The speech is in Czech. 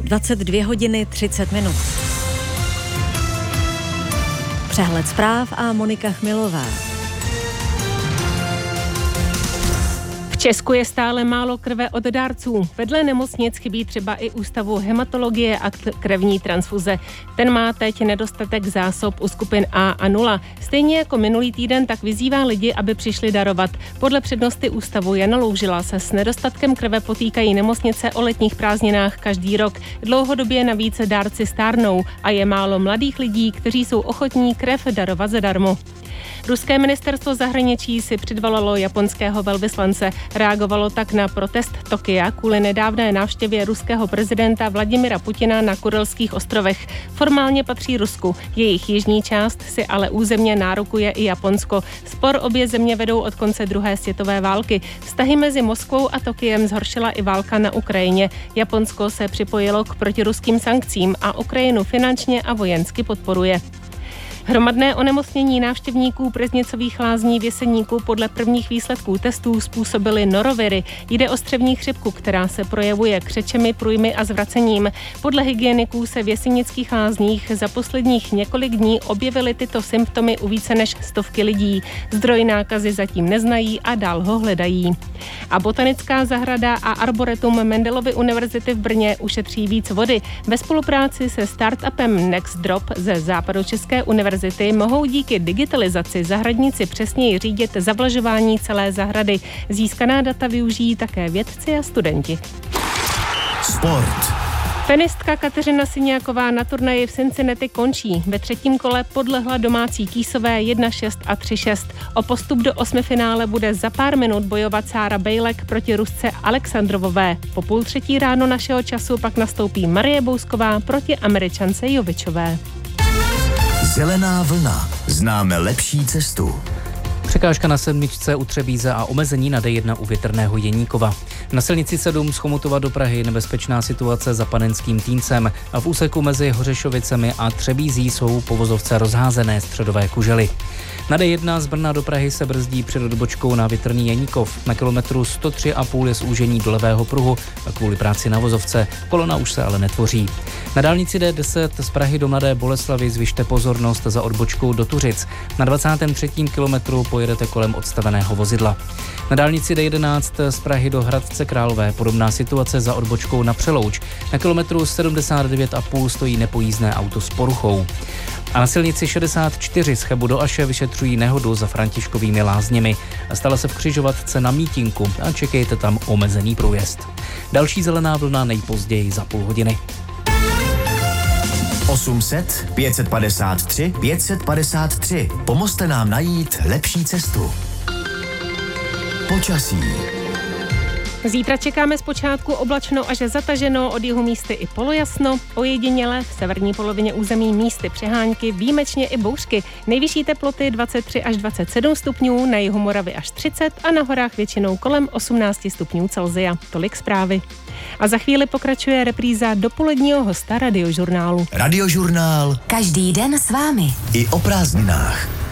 22 hodiny 30 minut. Přehled zpráv a Monika Chmilová. V Česku je stále málo krve od dárců. Vedle nemocnic chybí třeba i ústavu hematologie a krevní transfuze. Ten má teď nedostatek zásob u skupin A a 0. Stejně jako minulý týden, tak vyzývá lidi, aby přišli darovat. Podle přednosty ústavu Jana Loužila se s nedostatkem krve potýkají nemocnice o letních prázdninách každý rok. Dlouhodobě navíc dárci stárnou a je málo mladých lidí, kteří jsou ochotní krev darovat zadarmo. Ruské ministerstvo zahraničí si předvolalo japonského velvyslance. Reagovalo tak na protest Tokia kvůli nedávné návštěvě ruského prezidenta Vladimira Putina na Kurilských ostrovech. Formálně patří Rusku, jejich jižní část si ale územně nárokuje i Japonsko. Spor obě země vedou od konce druhé světové války. Vztahy mezi Moskvou a Tokiem zhoršila i válka na Ukrajině. Japonsko se připojilo k protiruským sankcím a Ukrajinu finančně a vojensky podporuje. Hromadné onemocnění návštěvníků Breznicových lázní v Jeseníku podle prvních výsledků testů způsobily noroviry. Jde o střevní chřipku, která se projevuje křečemi, průjmy a zvracením. Podle hygieniků se v Jesenických lázních za posledních několik dní objevily tyto symptomy u více než 100 lidí. Zdroj nákazy zatím neznají a dál ho hledají. A botanická zahrada a arboretum Mendelovy univerzity v Brně ušetří víc vody. Ve spolupráci se startupem NextDrop ze Západočeské univerzity mohou díky digitalizaci zahradníci přesněji řídit zavlažování celé zahrady. Získaná data využijí také vědci a studenti. Sport. Tenistka Kateřina Syňáková na turnaji v Cincinnati končí. Ve třetím kole podlehla domácí Kísové 1-6 a 3-6. O postup do osmifinále bude za pár minut bojovat Sára Bejlek proti Rusce Alexandrovové. Po 2:30 ráno našeho času pak nastoupí Marie Bousková proti Američance Jovičové. Zelená vlna. Známe lepší cestu. Překážka na sedmičce u Třebíze a omezení na D1 u Větrného Jeníkova. Na silnici 7 z Chomutova do Prahy nebezpečná situace za Panenským Týncem a v úseku mezi Hořešovicemi a Třebízí jsou po vozovce rozházené středové kužely. Na D1 z Brna do Prahy se brzdí před odbočkou na Větrný Jeníkov. Na kilometru 103,5 je zúžení do levého pruhu a kvůli práci na vozovce. Kolona už se ale netvoří. Na dálnici D10 z Prahy do Mladé Boleslavi zvyšte pozornost za odbočkou do Tuřic. Na 23. kilometru pojedete kolem odstaveného vozidla. Na dálnici D11 z Prahy do Hradce Králové podobná situace za odbočkou na Přelouč. Na kilometru 79,5 stojí nepojízdné auto s poruchou. A na silnici 64 z Chebu do Aše vyšetřují nehodu za Františkovými lázněmi. Stala se v křižovatce na Mítinku a čekejte tam omezený průjezd. Další zelená vlna nejpozději za půl hodiny. 800 553 553. Pomozte nám najít lepší cestu. Počasí. Zítra čekáme zpočátku oblačno až zataženo, od jihu místy i polojasno, ojediněle v severní polovině území místy přehánky, výjimečně i bouřky. Nejvyšší teploty 23 až 27 stupňů, na jihu Moravy až 30 a na horách většinou kolem 18 stupňů Celsia. Tolik zprávy. A za chvíli pokračuje repríza dopoledního hosta Radiožurnálu. Radiožurnál. Každý den s vámi. I o prázdninách.